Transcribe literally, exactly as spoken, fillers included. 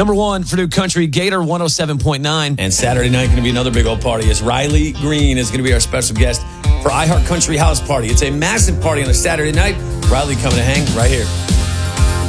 Number one for New Country, Gator one oh seven point nine. And Saturday night going to be another big old party as Riley Green is going to be our special guest for iHeart Country House Party. It's a massive party on a Saturday night. Riley coming to hang right here.